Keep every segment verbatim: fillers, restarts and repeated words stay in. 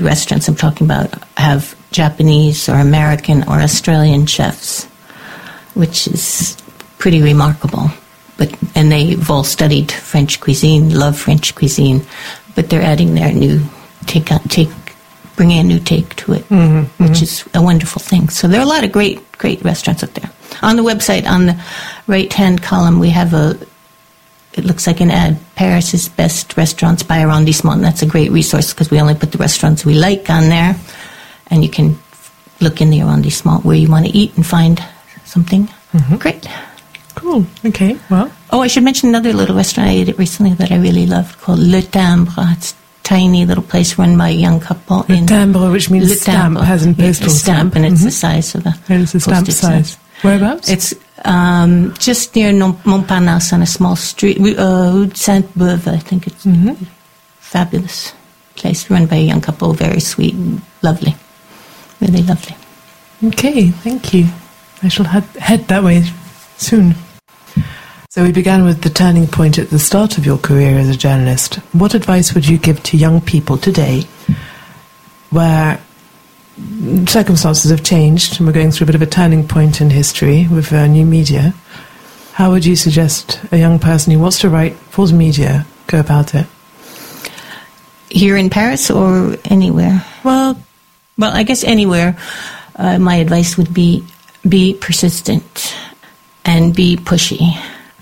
restaurants I'm talking about have Japanese or American or Australian chefs, which is pretty remarkable. But and they've all studied French cuisine, love French cuisine, but they're adding their new take, take bringing a new take to it, mm-hmm, which mm-hmm. is a wonderful thing. So there are a lot of great, great restaurants up there. On the website, on the right-hand column, we have a, it looks like an ad, Paris's Best Restaurants by Arrondissement. And that's a great resource because we only put the restaurants we like on there. And you can look in the Arrondissement where you want to eat and find something mm-hmm. great. Cool. Okay, well. Oh, I should mention another little restaurant I ate at recently that I really loved called Le Timbre. It's tiny little place run by a young couple. Le in timbre, which means Le stamp, timbre. has in postal yeah, stamp. stamp. And it's mm-hmm. the size of a And it's a stamp size. Stamp. Whereabouts? It's um, just near Montparnasse on a small street, uh, Rue de Sainte-Beuve, I think it's mm-hmm. a fabulous place run by a young couple, very sweet and lovely. Really lovely. Okay, thank you. I shall head, head that way soon. So we began with the turning point at the start of your career as a journalist. What advice would you give to young people today where circumstances have changed and we're going through a bit of a turning point in history with uh, new media? How would you suggest a young person who wants to write for the media go about it? Here in Paris or anywhere? Well, well, I guess anywhere. Uh, my advice would be be persistent and be pushy.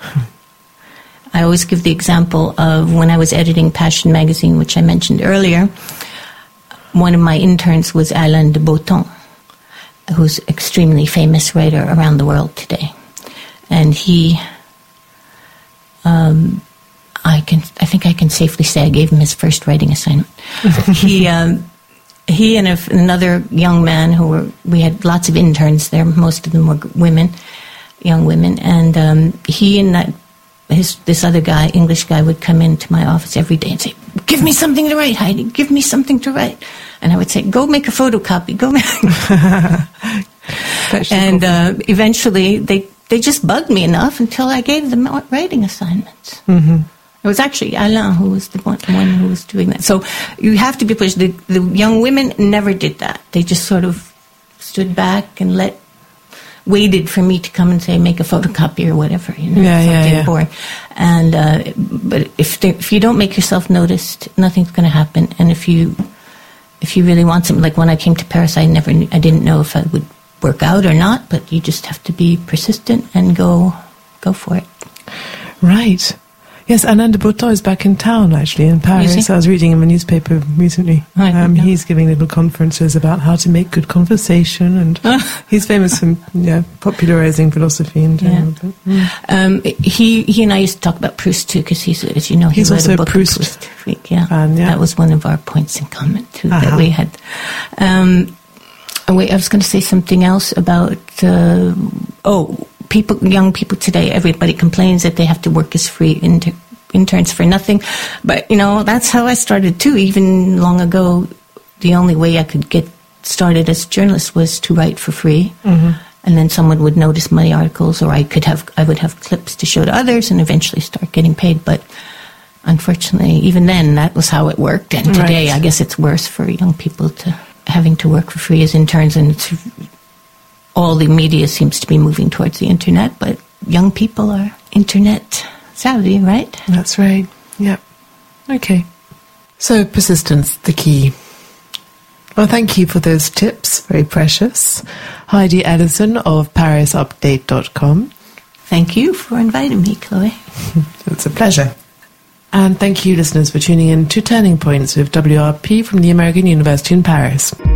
I always give the example of when I was editing Passion magazine, which I mentioned earlier. One of my interns was Alain de Botton, who's an extremely famous writer around the world today. And he, um, I can, I think I can safely say I gave him his first writing assignment. he, um, he and a, another young man who were, we had lots of interns there, most of them were women, young women, and um, he and that, his, this other guy, English guy, would come into my office every day and say, "Give me something to write, Heidi, give me something to write." And I would say, "Go make a photocopy, go make..." And uh, eventually they, they just bugged me enough until I gave them writing assignments. Mm-hmm. It was actually Alain who was the one, one who was doing that. So you have to be pushed. The, the young women never did that. They just sort of stood back and let, waited for me to come and say, make a photocopy or whatever, you know, yeah, something yeah, yeah. boring. And, uh, but if they, if you don't make yourself noticed, nothing's going to happen. And if you, if you really want something, like when I came to Paris, I never, knew, I didn't know if I would work out or not, but you just have to be persistent and go, go for it. Right. Yes, Alain de Botton is back in town, actually, in Paris. I was reading him a newspaper recently. Oh, um, he's giving little conferences about how to make good conversation, and he's famous for yeah, popularizing philosophy in general. Yeah. But, mm. um, he he and I used to talk about Proust, too, because he's, as you know, he he's read also a book Proust, Proust freak, yeah. fan, yeah. That was one of our points in common, too, uh-huh. that we had. Um, oh, wait, I was going to say something else about, uh, oh, people, young people today, everybody complains that they have to work as free inter- interns for nothing. But, you know, that's how I started, too. Even long ago, the only way I could get started as a journalist was to write for free. Mm-hmm. And then someone would notice my articles, or I could have, I would have clips to show to others and eventually start getting paid. But unfortunately, even then, that was how it worked. And today, right. I guess it's worse for young people to having to work for free as interns. And it's, all the media seems to be moving towards the internet, but young people are internet savvy, right? That's right. Yep. Okay. So persistence, the key. Well, thank you for those tips. Very precious. Heidi Ellison of Paris Update dot com. Thank you for inviting me, Chloe. It's a pleasure. And thank you, listeners, for tuning in to Turning Points with W R P from the American University in Paris.